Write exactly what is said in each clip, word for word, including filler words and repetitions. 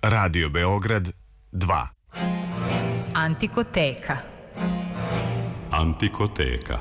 Radio Beograd dva. Antikoteka. Antikoteka.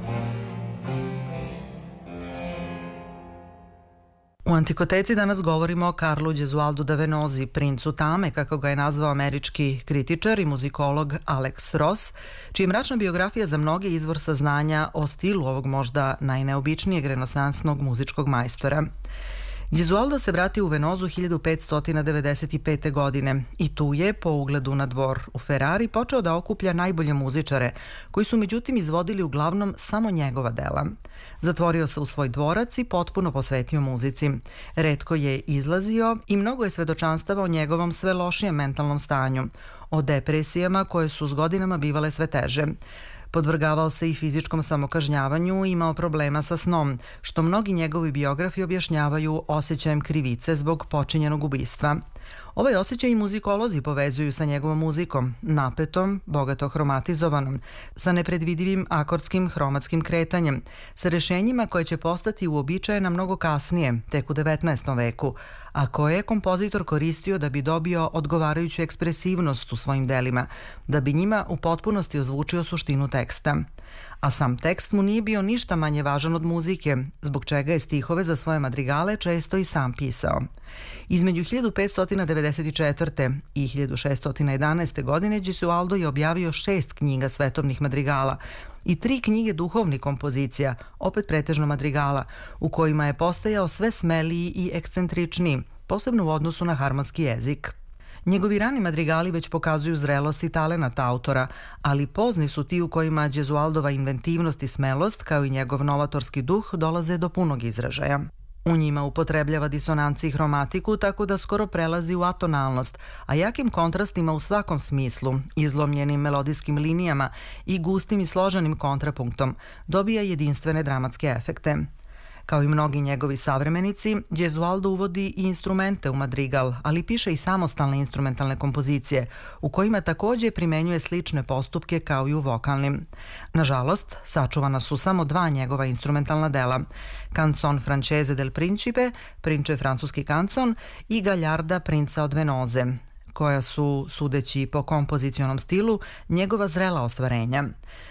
U Antikoteci danas govorimo o Karlu Gesualdu da Venozi, princu tame, kako ga je nazvao američki kritičar i muzikolog Alex Ross, čija je mračna biografija za mnoge izvor saznanja o stilu ovog možda najneobičnijeg renesansnog muzičkog majstora. Gesualdo se vratio u Venozu hiljadu petsto devedeset pete. godine i tu je, po ugledu na dvor u Ferrari, počeo da okuplja najbolje muzičare, koji su međutim izvodili uglavnom samo njegova dela. Zatvorio se u svoj dvorac i potpuno posvetio muzici. Retko je izlazio i mnogo je svedočanstava o njegovom sve lošijem mentalnom stanju, o depresijama koje su s godinama bivale sve teže. Podvrgavao se i fizičkom samokažnjavanju i imao problema sa snom, što mnogi njegovi biografi objašnjavaju osjećajem krivice zbog počinjenog ubistva. Ovaj osjećaj i muzikolozi povezuju sa njegovom muzikom, napetom, bogato hromatizovanom, sa nepredvidivim akordskim hromatskim kretanjem, sa rešenjima koje će postati uobičajena mnogo kasnije, tek u devetnaestom veku, a koje je kompozitor koristio da bi dobio odgovarajuću ekspresivnost u svojim delima, da bi njima u potpunosti ozvučio suštinu teksta. A sam tekst mu nije bio ništa manje važan od muzike, zbog čega je stihove za svoje madrigale često i sam pisao. Između hiljadu petsto devedeset četvrte. i hiljadu šessto jedanaeste. godine Gesualdo je objavio šest knjiga svetovnih madrigala i tri knjige duhovnih kompozicija, opet pretežno madrigala, u kojima je postajao sve smeliji i ekscentričniji, posebno u odnosu na harmonski jezik. Njegovi rani madrigali već pokazuju zrelost i talenat autora, ali pozni su ti u kojima Gesualdova inventivnost i smelost, kao i njegov novatorski duh, dolaze do punog izražaja. U njima upotrebljava disonanci i hromatiku tako da skoro prelazi u atonalnost, a jakim kontrastima u svakom smislu, izlomljenim melodijskim linijama i gustim i složenim kontrapunktom, dobija jedinstvene dramatske efekte. Kao i mnogi njegovi savremenici, Gesualdo uvodi i instrumente u madrigal, ali piše i samostalne instrumentalne kompozicije, u kojima takođe primenjuje slične postupke kao i u vokalnim. Nažalost, sačuvana su samo dva njegova instrumentalna dela, Canzon francese del principe, Prinče francuski kancon, i Gallarda, princa od Venoze, koja su, sudeći po kompozicionom stilu, njegova zrela ostvarenja.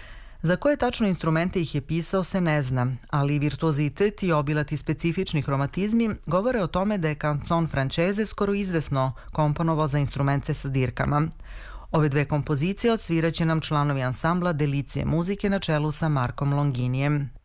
Za koje tačno instrumente ih je pisao se ne zna, ali virtuozitet i obilati specifični hromatizmi govore o tome da je Canzon francese skoro izvesno komponovao za instrumente sa dirkama. Ove dve kompozicije odsviraće nam članovi ansambla Delicije muzike na čelu sa Markom Longinijem.